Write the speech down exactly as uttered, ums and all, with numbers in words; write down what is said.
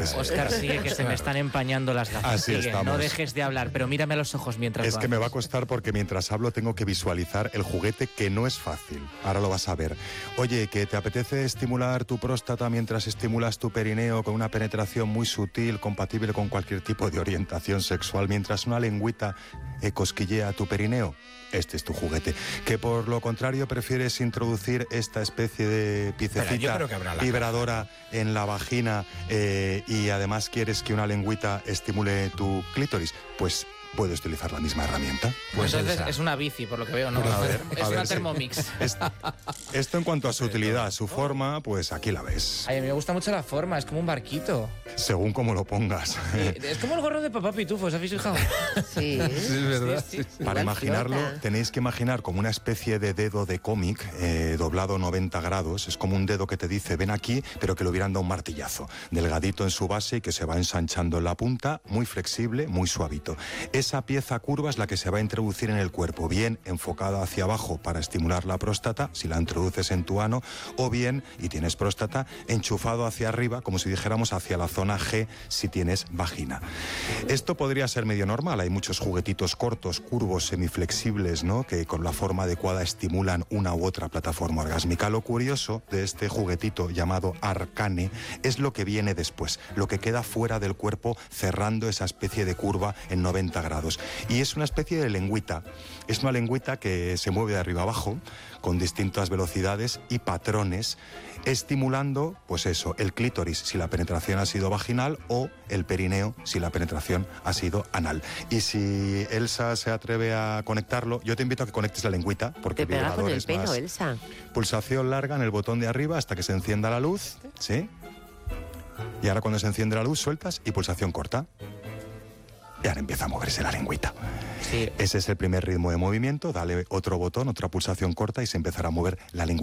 es. Óscar, sigue, que se me están empañando las gafas. Así Sigue, estamos. no dejes de hablar, pero mírame a los ojos mientras Es lo que me va a haces. costar porque mientras hablo tengo que visualizar el juguete, que no es fácil. Ahora lo vas a ver. Oye, ¿que te apetece estimular tu próstata mientras estimulas tu perineo con una penetración muy sutil, compatible con cualquier tipo de orientación sexual, mientras una lengüita eh, cosquillea tu perineo? Este es tu juguete. Que por lo contrario prefieres introducir esta especie de piececita vibradora en la vagina eh, y además quieres que una lengüita estimule tu clítoris, pues puedes utilizar la misma herramienta. Pues entonces es una bici, por lo que veo, ¿no? A ver, es a una ver, sí. Thermomix. Es- esto en cuanto a su utilidad, su forma, pues aquí la ves. Ay, a mí me gusta mucho la forma, es como un barquito. Según como lo pongas. Sí, es como el gorro de Papá Pitufo, ¿os habéis fijado? Sí. Sí, es verdad. Sí, sí. Para Igual imaginarlo, flota. tenéis que imaginar como una especie de dedo de cómic eh, doblado noventa grados. Es como un dedo que te dice, ven aquí, pero que le hubieran dado un martillazo. Delgadito en su base y que se va ensanchando en la punta, muy flexible, muy suavito. Esa pieza curva es la que se va a introducir en el cuerpo, bien enfocada hacia abajo para estimular la próstata, si la introduces en tu ano, o bien, y tienes próstata, enchufado hacia arriba, como si dijéramos hacia la zona G, si tienes vagina. Esto podría ser medio normal. Hay muchos juguetitos cortos, curvos, semiflexibles, ¿no?, que con la forma adecuada estimulan una u otra plataforma orgásmica. Lo curioso de este juguetito llamado Arcane es lo que viene después, lo que queda fuera del cuerpo cerrando esa especie de curva en noventa grados. Y es una especie de lengüita. Es una lengüita que se mueve de arriba abajo con distintas velocidades y patrones, estimulando, pues eso, el clítoris si la penetración ha sido vaginal o el perineo si la penetración ha sido anal. Y si Elsa se atreve a conectarlo, yo te invito a que conectes la lengüita, porque Te el pega con vibrador el es pelo, más. Elsa. Pulsación larga en el botón de arriba hasta que se encienda la luz, ¿sí? Y ahora cuando se enciende la luz sueltas y pulsación corta. Y ahora empieza a moverse la lengüita. Sí. Ese es el primer ritmo de movimiento. Dale otro botón, otra pulsación corta y se empezará a mover la lengüita.